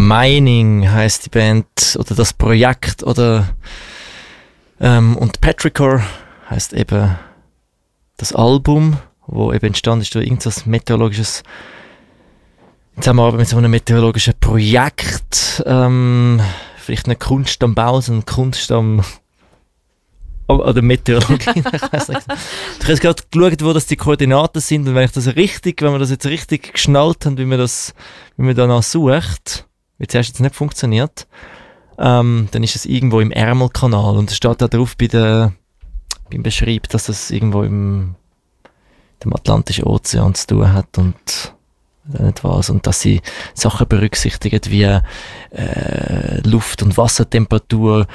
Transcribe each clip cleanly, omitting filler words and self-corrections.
Mining heisst die Band oder das Projekt oder und Petrichor heisst eben das Album, wo eben entstanden ist durch irgendein meteorologisches Zusammenarbeit mit so einem meteorologischen Projekt, vielleicht nicht Kunst am Bau, sondern Kunst am oder Meteorologie, ich weiss nicht. Ich habe jetzt gerade geschaut, wo das die Koordinaten sind und wenn wir das jetzt richtig geschnallt haben, wie man danach sucht, wie zuerst jetzt nicht funktioniert, dann ist es irgendwo im Ärmelkanal und es steht da drauf beim Beschreib, dass das irgendwo im Atlantischen Ozean zu tun hat und nicht was. Und dass sie Sachen berücksichtigen wie Luft- und Wassertemperatur,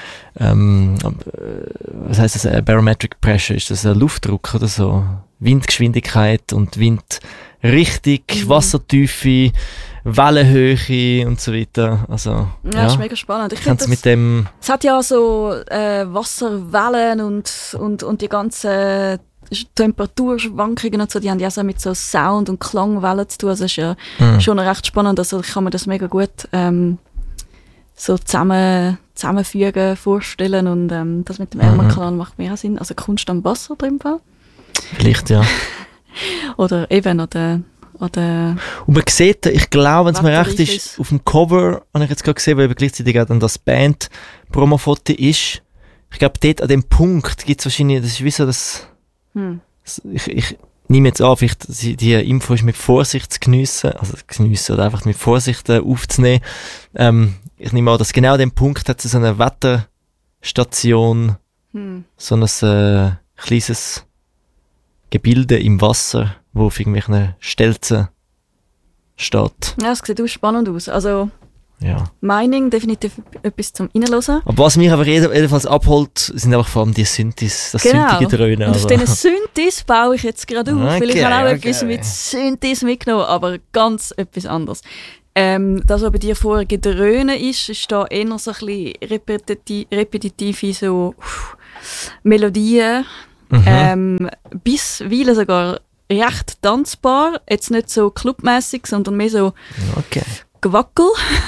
was heisst das, Barometric Pressure, ist das ein Luftdruck oder so? Windgeschwindigkeit und Windrichtung, Wassertiefe, Wellenhöhe und so weiter. Also, ja, das ist mega spannend. Ich finde, mit dem es hat ja so Wasserwellen und die ganzen Temperaturschwankungen und so, die haben ja so mit so Sound- und Klangwellen zu tun. Also das ist ja schon recht spannend. Also ich kann mir das mega gut so zusammenfügen, vorstellen und das mit dem Ärmelkanal macht mehr Sinn. Also Kunst am Wasser drin. Vielleicht, ja. Oder eben, oder und man sieht, ich glaube, wenn es mir recht ist, auf dem Cover, habe ich jetzt gerade gesehen, wo eben gleichzeitig auch dann das Band-Promo-Foto ist. Ich glaube, dort an dem Punkt gibt es wahrscheinlich, das ist wie so das... Ich nehme jetzt an, vielleicht die Info ist mit Vorsicht zu geniessen oder einfach mit Vorsicht aufzunehmen. Ich nehme an, dass genau an dem Punkt hat es so eine Wetterstation, so ein kleines Gebilde im Wasser, wo auf irgendwelchen Stelzen steht. Ja, es sieht auch spannend aus. Also ja. Mining, definitiv etwas zum Reinhören. Aber was mich aber jedenfalls abholt, sind einfach vor allem die Synthes, das synthige Dröhnen. Und auf diesen Synthes baue ich jetzt gerade auf, weil ich habe auch etwas mit Synthes mitgenommen, aber ganz etwas anderes. Das, was bei dir vorher Gedröhnen ist da eher so ein bisschen repetitive so, Melodien, bisweilen sogar recht tanzbar, jetzt nicht so clubmäßig, sondern mehr so Gewackel.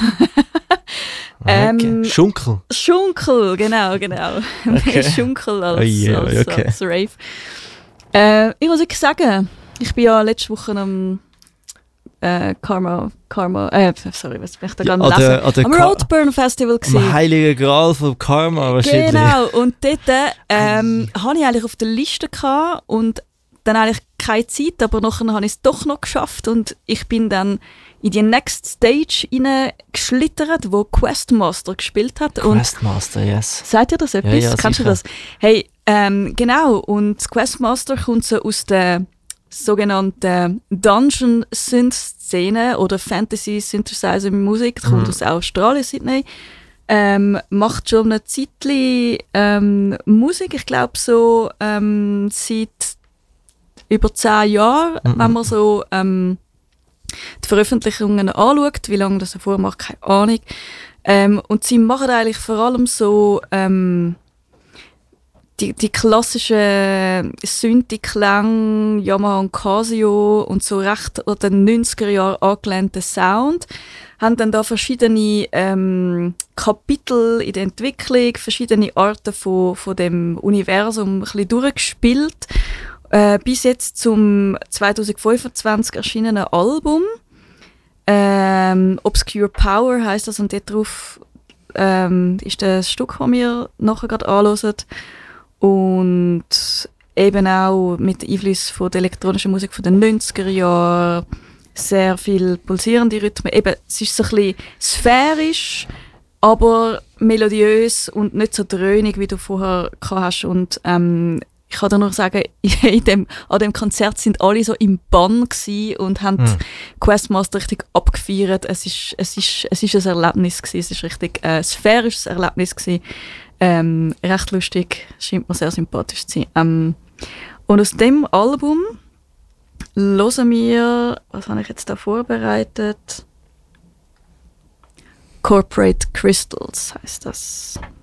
Schunkel, genau. Mehr Schunkel als Rave. Ich muss wirklich sagen, ich bin ja letzte Woche am was bin ich da gerade lesen? Am Roadburn Festival gewesen. Am Heiligen Gral von Karma wahrscheinlich. Genau, und dort hatte ich eigentlich auf der Liste gehabt und dann eigentlich keine Zeit, aber nachher habe ich es doch noch geschafft und ich bin dann in die Next Stage geschlittert, wo Questmaster gespielt hat. Questmaster, yes. Sagt ihr das etwas? Ja, kennst du das? Hey, genau, und Questmaster kommt so aus der sogenannten Dungeon-Synth-Szene oder Fantasy-Synthesizer-Musik, kommt aus Australien, Sydney. Macht schon eine Zeitchen Musik, ich glaube so seit über 10 Jahren, wenn man so die Veröffentlichungen anschaut, wie lange das davor macht, keine Ahnung. Und sie machen eigentlich vor allem so die klassischen Synthi-Klänge, Yamaha und Casio und so recht an den 90er Jahren angelehnten Sound. Haben dann da verschiedene Kapitel in der Entwicklung, verschiedene Arten von dem Universum ein bisschen durchgespielt. Bis jetzt zum 2025 erschienenen Album. Obscure Power heisst das und dort drauf ist das Stück, das wir nachher gerade anhören. Und eben auch mit Einfluss von der elektronischen Musik von den 90er Jahren, sehr viel pulsierende Rhythmen. Eben, es ist so ein bisschen sphärisch, aber melodiös und nicht so dröhnig, wie du vorher hast. Und ich kann dir nur sagen, an dem Konzert sind alle so im Bann gsi und haben Questmaster richtig abgefeiert. Es ist ein Erlebnis gsi. Es ist richtig ein sphärisches Erlebnis gsi. Recht lustig, scheint mir sehr sympathisch zu sein. Und aus dem Album hören wir, was habe ich jetzt da vorbereitet? Corporate Crystals heisst das.